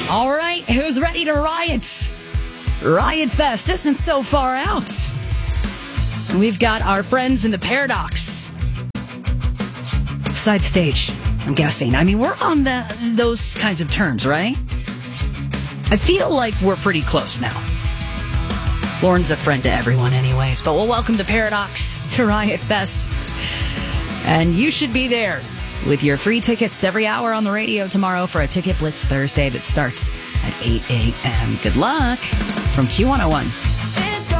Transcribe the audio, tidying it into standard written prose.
All right, who's ready to riot? Riot Fest isn't so far out. We've got our friends in the Paradox. Side stage, I'm guessing. I mean, we're on those kinds of terms, right? I feel like we're pretty close now. Lauren's a friend to everyone anyways, but we'll welcome the Paradox to Riot Fest. And you should be there with your free tickets every hour on the radio tomorrow for a Ticket Blitz Thursday that starts at 8 a.m. Good luck from Q101.